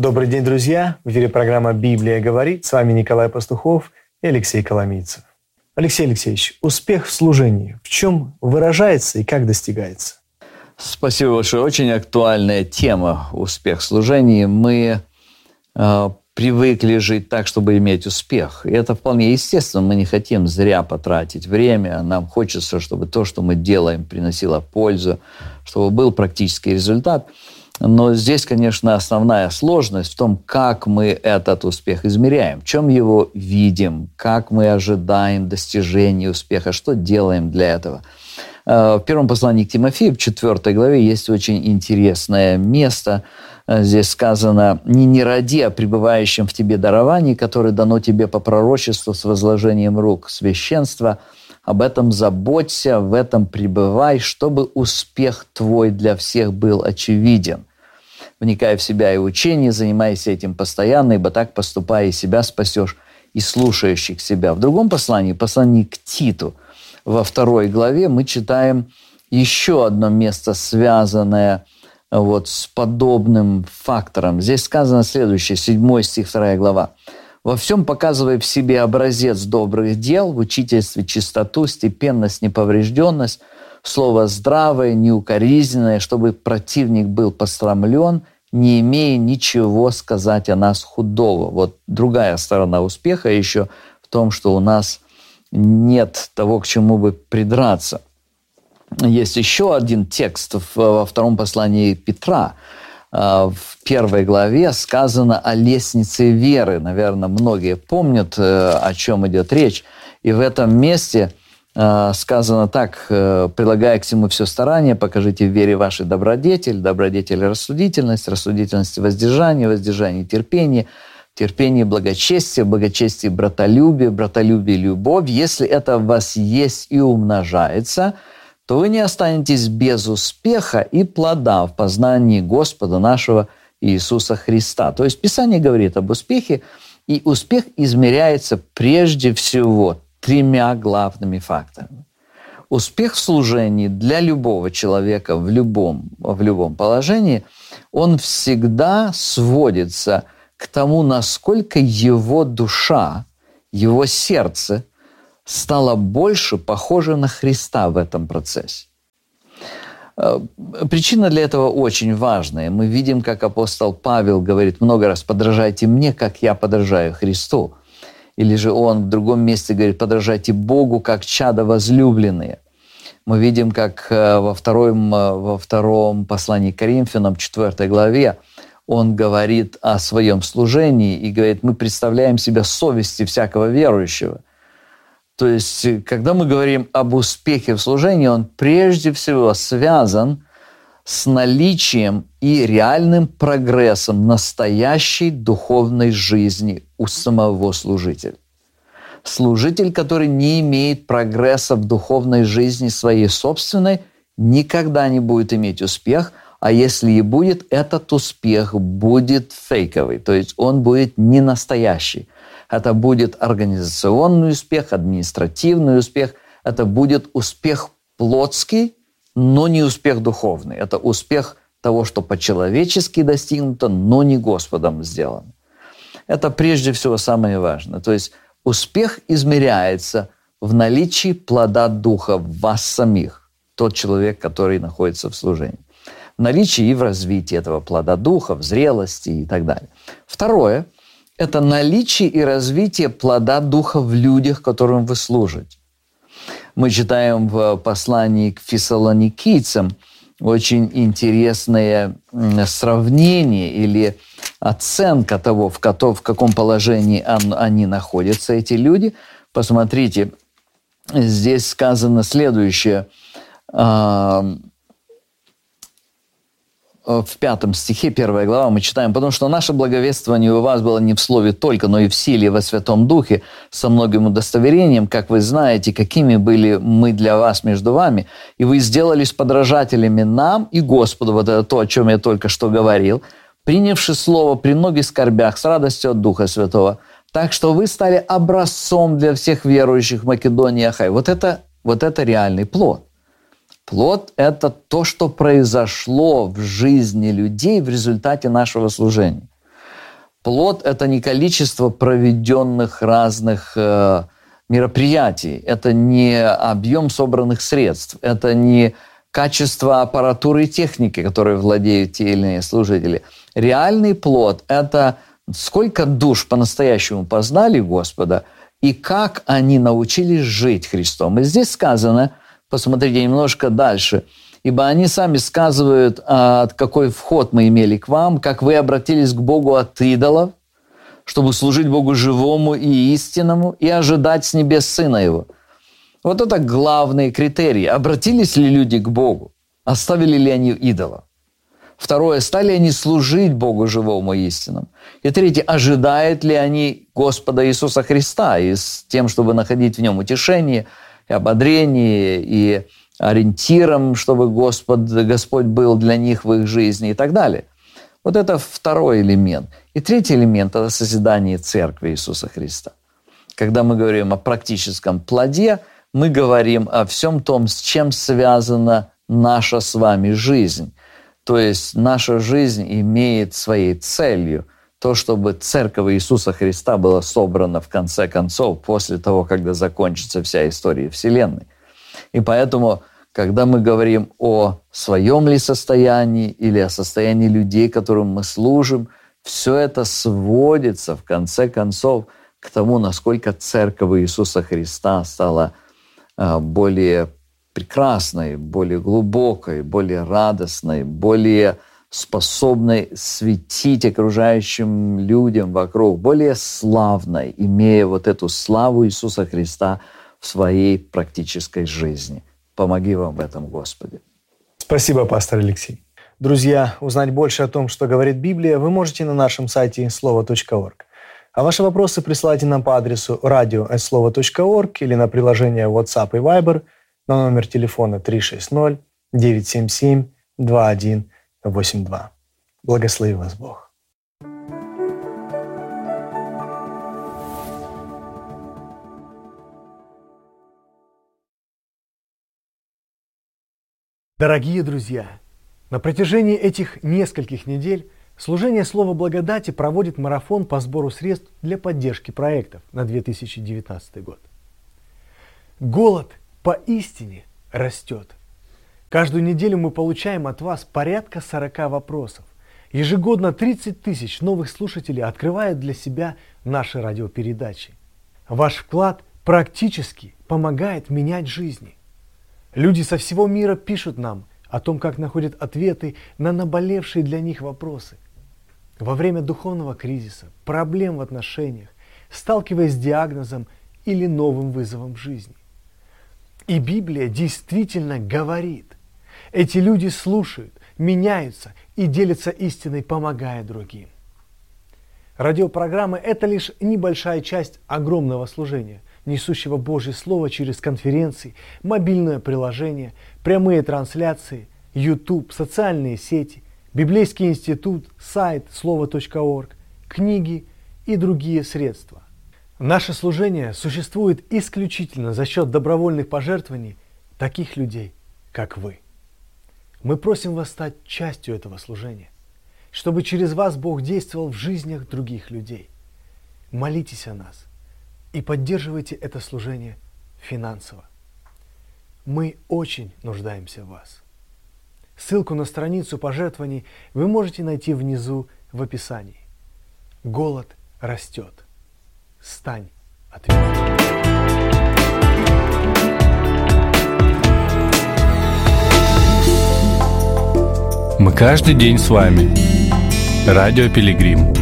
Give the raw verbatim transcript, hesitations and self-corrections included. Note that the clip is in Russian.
Добрый день, друзья! В эфире программа «Библия говорит». С вами Николай Пастухов и Алексей Коломийцев. Алексей Алексеевич, успех в служении в чем выражается и как достигается? Спасибо большое. Очень актуальная тема – успех в служении. Мы э, привыкли жить так, чтобы иметь успех. И это вполне естественно. Мы не хотим зря потратить время. Нам хочется, чтобы то, что мы делаем, приносило пользу, чтобы был практический результат. Но здесь, конечно, основная сложность в том, как мы этот успех измеряем, в чем его видим, как мы ожидаем достижения успеха, что делаем для этого. В первом послании к Тимофею, в четвёртой главе, есть очень интересное место. Здесь сказано: «Не не роди о пребывающем в тебе даровании, которое дано тебе по пророчеству с возложением рук священства. Об этом заботься, в этом пребывай, чтобы успех твой для всех был очевиден. Вникай в себя и учение, занимайся этим постоянно, ибо так поступая, и себя спасешь, и слушающих себя». В другом послании, послании к Титу, во второй главе, мы читаем еще одно место, связанное вот с подобным фактором. Здесь сказано следующее, седьмой стих, вторая глава. «Во всем показывай в себе образец добрых дел, в учительстве чистоту, степенность, неповрежденность, слово здравое, неукоризненное, чтобы противник был посрамлен, не имея ничего сказать о нас худого». Вот другая сторона успеха еще в том, что у нас нет того, к чему бы придраться. Есть еще один текст во втором послании Петра. В первой главе сказано о лестнице веры. Наверное, многие помнят, о чем идет речь. И в этом месте сказано так: «Прилагая к всему все старание, покажите в вере вашей добродетель, добродетель рассудительность, рассудительность воздержание, воздержание терпение, терпение благочестие, благочестие братолюбие, братолюбие любовь. Если это в вас есть и умножается, то вы не останетесь без успеха и плода в познании Господа нашего Иисуса Христа». То есть Писание говорит об успехе, и успех измеряется прежде всего тремя главными факторами. Успех в служении для любого человека в любом, в любом положении, он всегда сводится к тому, насколько его душа, его сердце стало больше похоже на Христа в этом процессе. Причина для этого очень важная. Мы видим, как апостол Павел говорит много раз: «Подражайте мне, как я подражаю Христу». Или же он в другом месте говорит: «Подражайте Богу, как чада возлюбленные». Мы видим, как во втором, во втором послании к Коринфянам, четвёртой главе, он говорит о своем служении и говорит: «Мы представляем себя совести всякого верующего». То есть, когда мы говорим об успехе в служении, он прежде всего связан с наличием и реальным прогрессом настоящей духовной жизни у самого служителя. Служитель, который не имеет прогресса в духовной жизни своей собственной, никогда не будет иметь успех, а если и будет, этот успех будет фейковый, то есть он будет не настоящий. Это будет организационный успех, административный успех, это будет успех плотский, но не успех духовный. Это успех того, что по-человечески достигнуто, но не Господом сделано. Это прежде всего самое важное. То есть успех измеряется в наличии плода Духа в вас самих, тот человек, который находится в служении. В наличии и в развитии этого плода Духа, в зрелости и так далее. Второе – это наличие и развитие плода Духа в людях, которым вы служите. Мы читаем в послании к фессалоникийцам очень интересное сравнение или оценка того, в каком положении они находятся, эти люди. Посмотрите, здесь сказано следующее. В пятом стихе, первая глава, мы читаем: «Потому что наше благовествование у вас было не в слове только, но и в силе, во Святом Духе, со многим удостоверением, как вы знаете, какими были мы для вас между вами, и вы сделались подражателями нам и Господу». Вот это то, о чем я только что говорил. «Принявши слово при многих скорбях с радостью от Духа Святого, так что вы стали образцом для всех верующих в Македонии и Ахае». Вот это, вот это реальный плод. Плод – это то, что произошло в жизни людей в результате нашего служения. Плод – это не количество проведенных разных э, мероприятий, это не объем собранных средств, это не качество аппаратуры и техники, которой владеют те или иные служители. Реальный плод – это сколько душ по-настоящему познали Господа и как они научились жить Христом. И здесь сказано, посмотрите немножко дальше, «Ибо они сами сказывают, от какой вход мы имели к вам, как вы обратились к Богу от идолов, чтобы служить Богу живому и истинному и ожидать с небес Сына Его». Вот это главные критерии. Обратились ли люди к Богу? Оставили ли они идолов? Второе, стали они служить Богу живому и истинному? И третье, ожидают ли они Господа Иисуса Христа и с тем, чтобы находить в Нем утешение, и ободрение, и ориентиром, чтобы Господь, Господь был для них в их жизни и так далее. Вот это второй элемент. И третий элемент – это созидание Церкви Иисуса Христа. Когда мы говорим о практическом плоде, мы говорим о всем том, с чем связана наша с вами жизнь. То есть наша жизнь имеет своей целью то, чтобы Церковь Иисуса Христа была собрана в конце концов, после того, когда закончится вся история Вселенной. И поэтому, когда мы говорим о своем ли состоянии или о состоянии людей, которым мы служим, все это сводится, в конце концов, к тому, насколько Церковь Иисуса Христа стала более прекрасной, более глубокой, более радостной, более способной светить окружающим людям вокруг, более славной, имея вот эту славу Иисуса Христа в своей практической жизни. Помоги вам в этом, Господи. Спасибо, пастор Алексей. Друзья, узнать больше о том, что говорит Библия, вы можете на нашем сайте слово точка орг. А ваши вопросы присылайте нам по адресу радио эт слово точка орг или на приложение WhatsApp и Viber на номер телефона три шесть ноль девять семь семь два один восемь два. Благослови вас Бог. Дорогие друзья, на протяжении этих нескольких недель служение Слова Благодати проводит марафон по сбору средств для поддержки проектов на две тысячи девятнадцатый год. Голод поистине растет. Каждую неделю мы получаем от вас порядка сорока вопросов. Ежегодно тридцать тысяч новых слушателей открывают для себя наши радиопередачи. Ваш вклад практически помогает менять жизни. Люди со всего мира пишут нам о том, как находят ответы на наболевшие для них вопросы. Во время духовного кризиса, проблем в отношениях, сталкиваясь с диагнозом или новым вызовом жизни. И Библия действительно говорит. Эти люди слушают, меняются и делятся истиной, помогая другим. Радиопрограммы – это лишь небольшая часть огромного служения, несущего Божье Слово через конференции, мобильное приложение, прямые трансляции, YouTube, социальные сети, Библейский институт, сайт слово точка орг, книги и другие средства. Наше служение существует исключительно за счет добровольных пожертвований таких людей, как вы. Мы просим вас стать частью этого служения, чтобы через вас Бог действовал в жизнях других людей. Молитесь о нас и поддерживайте это служение финансово. Мы очень нуждаемся в вас. Ссылку на страницу пожертвований вы можете найти внизу в описании. Голод растет. Стань ответом. Мы каждый день с вами. Радио Пилигрим.